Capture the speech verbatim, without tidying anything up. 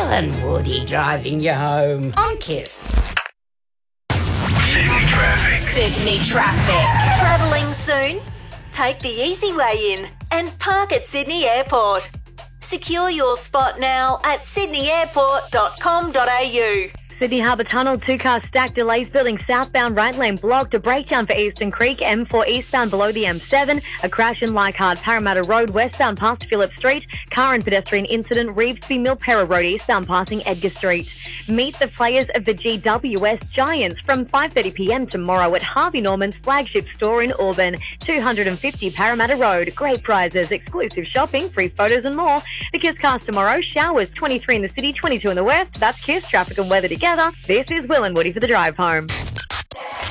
Will and Woody driving you home on Kiss. Sydney traffic. Sydney traffic. Travelling soon? Take the easy way in and park at Sydney Airport. Secure your spot now at sydney airport dot com dot a u. Sydney Harbour Tunnel, two-car stack delays building southbound right lane blocked, a breakdown for Eastern Creek, M four eastbound below the M seven, a crash in Leichhardt, Parramatta Road, westbound past Phillip Street, car and pedestrian incident, Revesby Milpera Road, eastbound passing Edgar Street. Meet the players of the G W S Giants from five thirty p m tomorrow at Harvey Norman's flagship store in Auburn, two fifty Parramatta Road. Great prizes, exclusive shopping, free photos and more. The Kiss Cast tomorrow, showers twenty-three in the city, twenty-two in the west. That's Kiss, traffic and weather together. This is Will and Woody for the drive home.